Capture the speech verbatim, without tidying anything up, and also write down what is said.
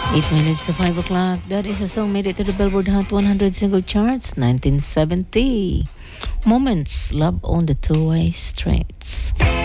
Eight minutes to five o'clock. That is a song made it to the Billboard Hot one hundred single charts, nineteen seventy. Moments, Love on the Two-Way Streets.